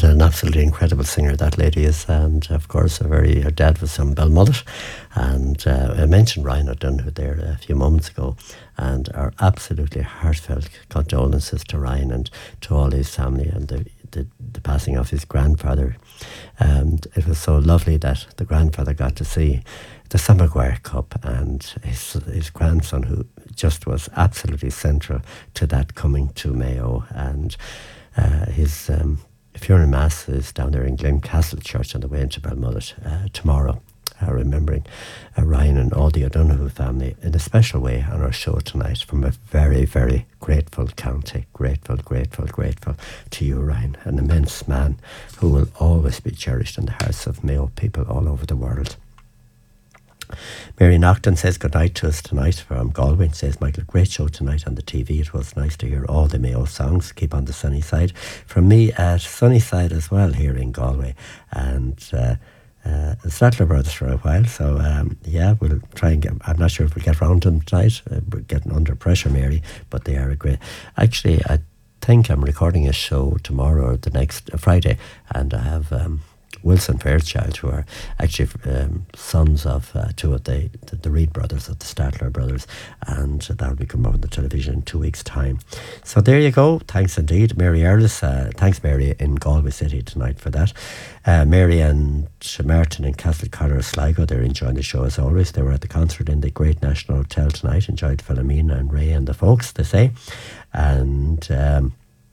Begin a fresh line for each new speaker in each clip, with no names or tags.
What an absolutely incredible singer that lady is, and of course, her dad was from Belmullet, and I mentioned Ryan O'Donoghue there a few moments ago, and our absolutely heartfelt condolences to Ryan and to all his family, and the passing of his grandfather. And it was so lovely that the grandfather got to see the Sam Maguire Cup, and his grandson, who just was absolutely central to that, coming to Mayo. And his funeral mass is down there in Glencastle Church on the way into Belmullet tomorrow, remembering Ryan and all the O'Donoghue family in a special way on our show tonight from a very, very grateful county. Grateful to you, Ryan, an immense man who will always be cherished in the hearts of Mayo people all over the world. Mary Nocton says good night to us tonight from Galway. Says, Michael, great show tonight on the TV. It was nice to hear all the Mayo songs. Keep on the sunny side. From me at Sunnyside as well here in Galway. And Sattler Brothers for a while. So, we'll try and get... I'm not sure if we'll get round to them tonight. We're getting under pressure, Mary. But they are a great... Actually, I think I'm recording a show tomorrow or the next Friday. And I have... Wilson Fairchild, who are actually sons of two of the Reid brothers, of the Statler brothers, and that will be coming up on the television in 2 weeks' time. So there you go. Thanks indeed, Mary Earlis. Thanks, Mary, in Galway City tonight for that. Mary and Martin in Castlecollar, Sligo, they're enjoying the show as always. They were at the concert in the Great National Hotel tonight. Enjoyed Philomena and Ray and the folks, they say. And...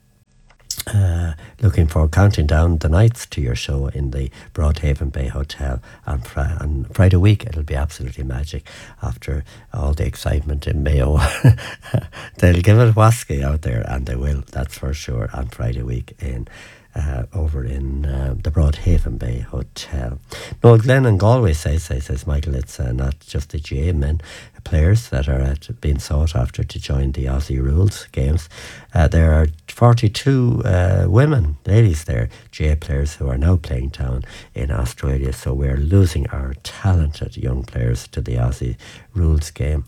looking forward, counting down the nights to your show in the Broadhaven Bay Hotel on Friday week. It'll be absolutely magic after all the excitement in Mayo. They'll give it wasky out there, and they will, that's for sure, on Friday week in over in the Broadhaven Bay Hotel. Noel Glenn in Galway says, Michael, it's not just the GA men players that are being sought after to join the Aussie Rules games. There are 42 women, ladies there, GA players who are now playing down in Australia. So we're losing our talented young players to the Aussie Rules game.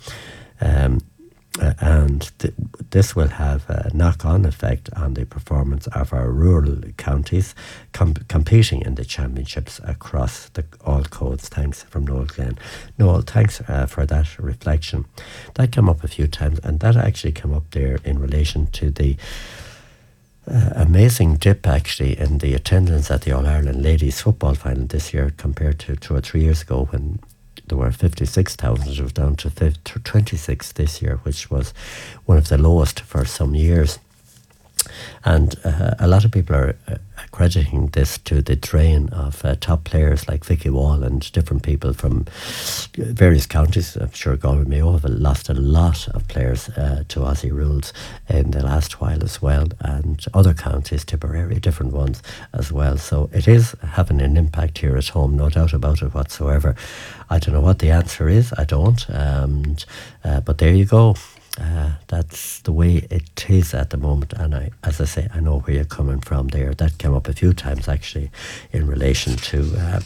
And this will have a knock-on effect on the performance of our rural counties competing in the championships across all codes. Thanks from Noel Glenn. Noel, thanks for that reflection. That came up a few times, and that actually came up there in relation to the amazing dip actually in the attendance at the All-Ireland Ladies Football Final this year compared to 2 or 3 years ago, when there were 56,000. It was down to 26 this year, which was one of the lowest for some years. And a lot of people are crediting this to the drain of top players like Vicky Wall and different people from various counties. I'm sure Galway Mayo have lost a lot of players to Aussie Rules in the last while as well, and other counties, Tipperary, different ones as well. So it is having an impact here at home, no doubt about it whatsoever. I don't know what the answer is, I don't, but there you go. That's the way it is at the moment, and as I say, I know where you're coming from there. That came up a few times actually in relation to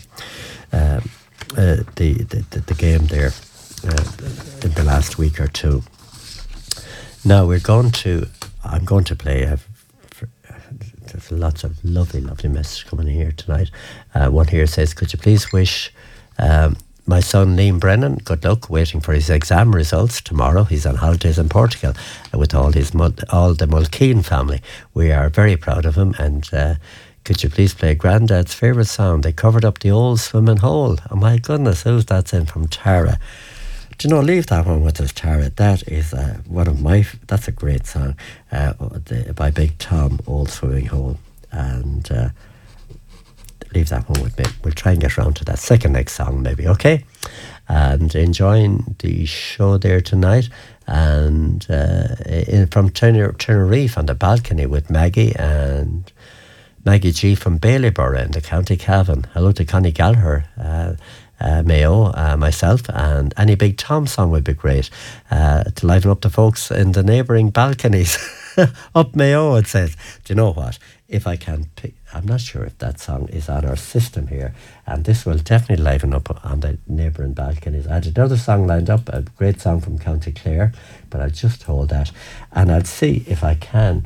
the game there in the last week or two. Now I'm going to play. There's lots of lovely messages coming in here tonight. One here says, could you please wish my son Liam Brennan good luck, waiting for his exam results tomorrow. He's on holidays in Portugal with all the Mulkeen family. We are very proud of him, and could you please play Grandad's favourite song? They covered up the old swimming hole. Oh my goodness, who's that's in from Tara? Do you know, leave that one with us, Tara. That is that's a great song by Big Tom, Old Swimming Hole. And leave that one with me. We'll try and get around to that next song maybe, okay? And enjoying the show there tonight. And from Tenerife on the balcony with Maggie and Maggie G from Baileyborough in the County Cavan. Hello to Connie Gallagher, Mayo, myself, and any Big Tom song would be great to liven up the folks in the neighbouring balconies. Up Mayo, it says. Do you know what? If I can pick, I'm not sure if that song is on our system here, and this will definitely liven up on the neighbouring balconies. I had another song lined up, a great song from County Clare, but I'll just hold that, and I'll see if I can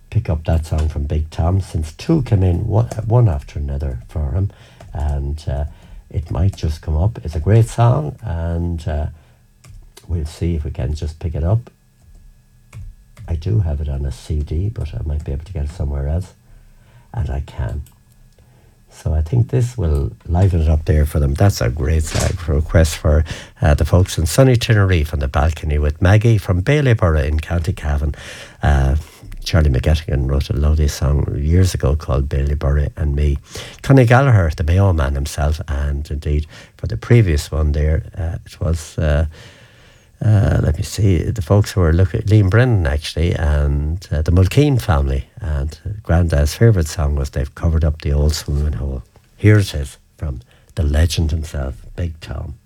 pick up that song from Big Tom, since two came in one after another for him, and it might just come up. It's a great song, and we'll see if we can just pick it up. I do have it on a CD, but I might be able to get it somewhere else, and I can. So I think this will liven it up there for them. That's a great request for the folks in sunny Tenerife on the balcony with Maggie from Baileyborough in County Cavan. Charlie McGettigan wrote a lovely song years ago called Baileyborough and Me. Connie Gallagher, the Mayo man himself, and indeed for the previous one there, it was... let me see, the folks who were looking, Liam Brennan actually, and the Mulkeen family, and Grandad's favourite song was They've Covered Up the Old Swimming Hole. Here it is from the legend himself, Big Tom.